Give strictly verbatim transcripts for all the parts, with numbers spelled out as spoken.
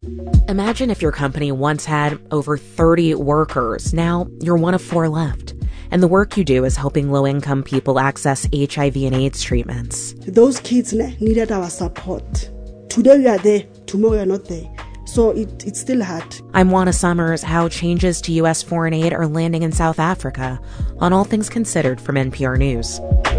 Imagine if your company once had over thirty workers. Now you're one of four left. And the work you do is helping low-income people access H I V and AIDS treatments. Those kids needed our support. Today we are there, tomorrow we are not there. So it, it's still hard. I'm Juana Summers. How changes to U S foreign aid are landing in South Africa on All Things Considered from N P R News.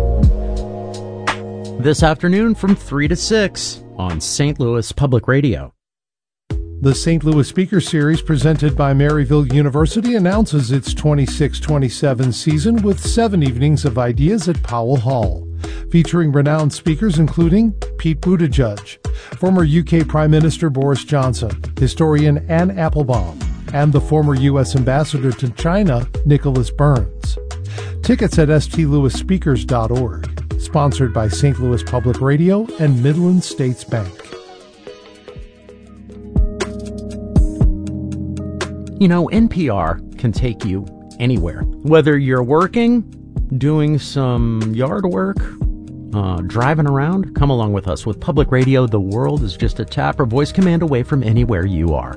This afternoon from three to six on Saint Louis Public Radio. The Saint Louis Speaker Series presented by Maryville University announces its twenty-six twenty-seven season with seven evenings of ideas at Powell Hall, featuring renowned speakers including Pete Buttigieg, former U K Prime Minister Boris Johnson, historian Anne Applebaum, and the former U S Ambassador to China, Nicholas Burns. Tickets at s t louis speakers dot org, sponsored by Saint Louis Public Radio and Midland States Bank. You know, N P R can take you anywhere. Whether you're working, doing some yard work, uh, driving around, come along with us. With Public Radio, the world is just a tap or voice command away from anywhere you are.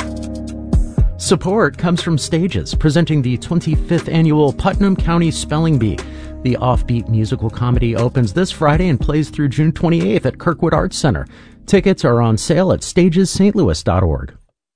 Support comes from Stages, presenting the twenty-fifth annual Putnam County Spelling Bee. The offbeat musical comedy opens this Friday and plays through June twenty-eighth at Kirkwood Arts Center. Tickets are on sale at stages st louis dot org.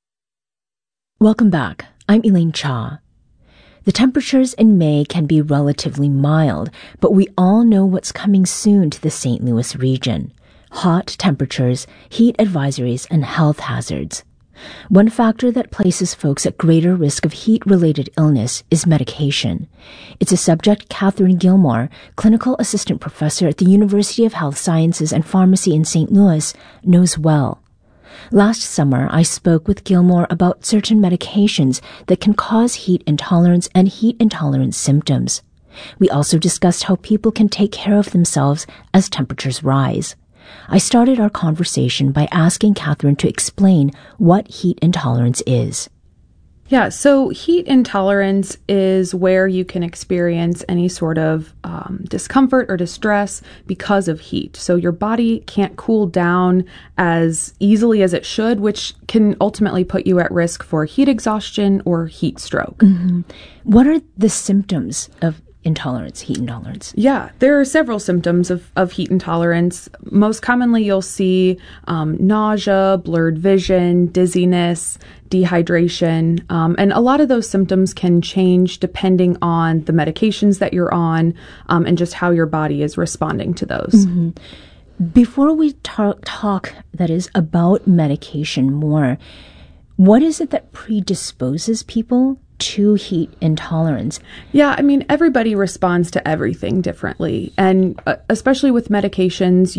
Welcome back. I'm Elaine Cha. The temperatures in May can be relatively mild, but we all know what's coming soon to the Saint Louis region. Hot temperatures, heat advisories, and health hazards. One factor that places folks at greater risk of heat-related illness is medication. It's a subject Catherine Gilmore, clinical assistant professor at the University of Health Sciences and Pharmacy in Saint Louis, knows well. Last summer, I spoke with Gilmore about certain medications that can cause heat intolerance and heat intolerance symptoms. We also discussed how people can take care of themselves as temperatures rise. I started our conversation by asking Catherine to explain what heat intolerance is. Yeah, so heat intolerance is where you can experience any sort of um, discomfort or distress because of heat. So your body can't cool down as easily as it should, which can ultimately put you at risk for heat exhaustion or heat stroke. Mm-hmm. What are the symptoms of intolerance, heat intolerance? Yeah, there are several symptoms of, of heat intolerance. Most commonly, you'll see um, nausea, blurred vision, dizziness, dehydration, um, and a lot of those symptoms can change depending on the medications that you're on um, and just how your body is responding to those. Mm-hmm. Before we talk, talk, that is, about medication more, what is it that predisposes people to heat intolerance? Yeah, I mean, everybody responds to everything differently. And uh, especially with medications,